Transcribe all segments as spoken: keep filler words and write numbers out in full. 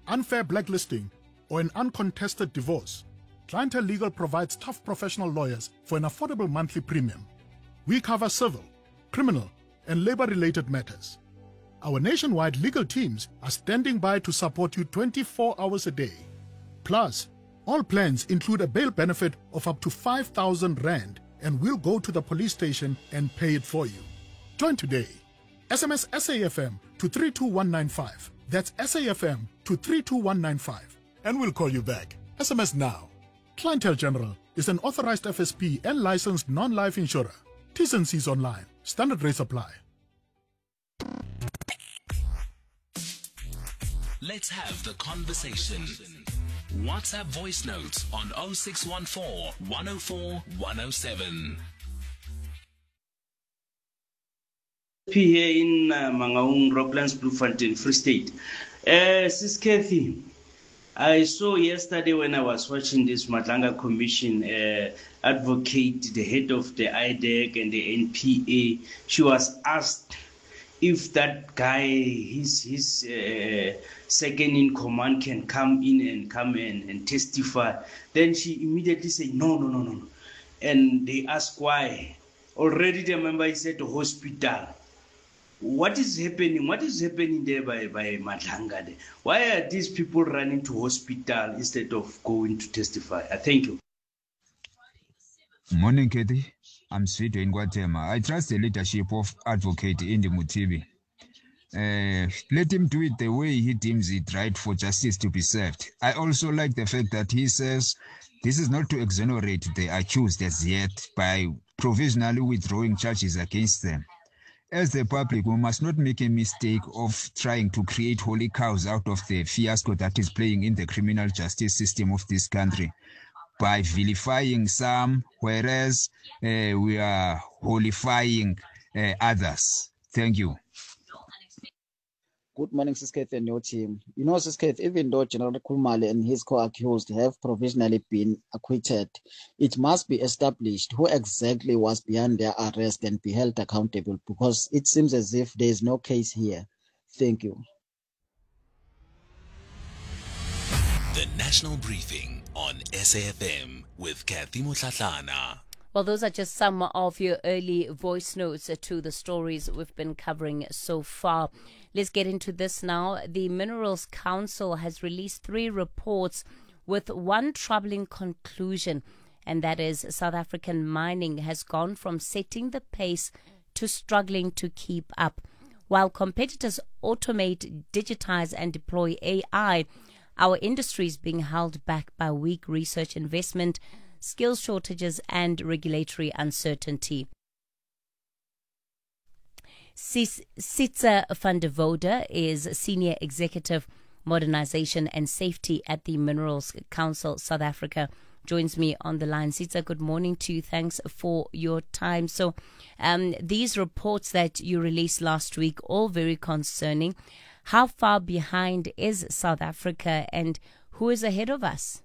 unfair blacklisting, or an uncontested divorce, Clientele Legal provides tough professional lawyers for an affordable monthly premium. We cover civil, criminal, and labor-related matters. Our nationwide legal teams are standing by to support you twenty-four hours a day. Plus, all plans include a bail benefit of up to five thousand rand, and we'll go to the police station and pay it for you. Join today. S M S S A F M to three two one nine five. That's S A F M to three two one nine five. And we'll call you back. S M S now. Clientele General is an authorized F S P and licensed non-life insurer. T's and C's online. Standard rates apply. Let's have the conversation. WhatsApp voice notes on oh six one four, one oh four, one oh seven. Here in uh, Mangaung, Rocklands, Bloemfontein, Free State. Uh, Sis Kathy, I saw yesterday when I was watching this Madlanga Commission uh, advocate, the head of the I D E C and the N P A, she was asked if that guy, his his uh, second in command, can come in and come in and testify. Then she immediately said, no, no, no, no, no. And they asked why. Already the member is at the hospital. What is happening? What is happening there by, by Madlanga? Why are these people running to hospital instead of going to testify? I thank you. Morning, Kathy. I'm Sweeto in Guatemala. I trust the leadership of Advocate Indi Mutibi. Uh, let him do it the way he deems it right for justice to be served. I also like the fact that he says this is not to exonerate the accused as yet by provisionally withdrawing charges against them. As the public, we must not make a mistake of trying to create holy cows out of the fiasco that is playing in the criminal justice system of this country by vilifying some, whereas uh, we are holifying uh, others. Thank you. Good morning, Sisketh and your team. You know, Sisketh, even though General Khumalo and his co-accused have provisionally been acquitted, it must be established who exactly was behind their arrest and be held accountable, because it seems as if there is no case here. Thank you. The National Briefing on S A F M with Kathy Mutlatlana. Well, those are just some of your early voice notes to the stories we've been covering so far. Let's get into this now. The Minerals Council has released three reports with one troubling conclusion, and that is South African mining has gone from setting the pace to struggling to keep up. While competitors automate, digitize, and deploy A I, our industry is being held back by weak research investment, skills shortages, and regulatory uncertainty. Sitsa van der Woude is Senior Executive Modernization and Safety at the Minerals Council South Africa. Joins me on the line. Sitsa, good morning to you. Thanks for your time. So um, these reports that you released last week, all very concerning. How far behind is South Africa and who is ahead of us?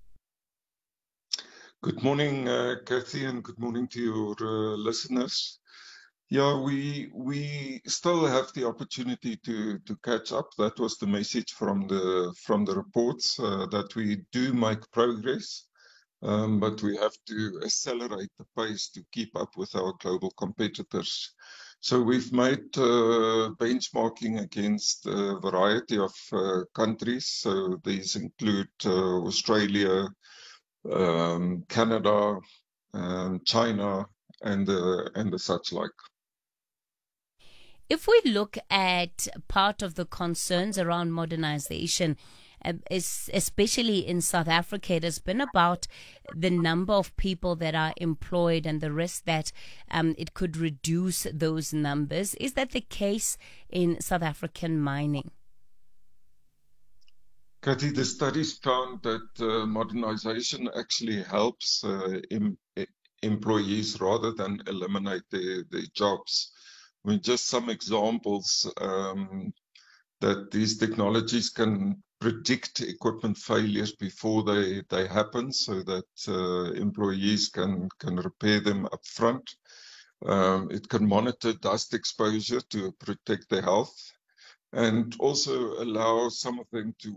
Good morning, uh, Kathy, and good morning to your uh, listeners. Yeah, we we still have the opportunity to to catch up. That was the message from the from the reports, uh, that we do make progress, um, but we have to accelerate the pace to keep up with our global competitors. So we've made uh, benchmarking against a variety of uh, countries. So these include uh, Australia, um, Canada, um, China, and uh, and the such like. If we look at part of the concerns around modernization, uh, is, especially in South Africa, it has been about the number of people that are employed and the risk that um, it could reduce those numbers. Is that the case in South African mining? Kathy, the studies found that uh, modernization actually helps uh, em- employees rather than eliminate their, their jobs. I mean, just some examples um, that these technologies can predict equipment failures before they, they happen, so that uh, employees can, can repair them up front. Um, it can monitor dust exposure to protect their health, and also allow some of them to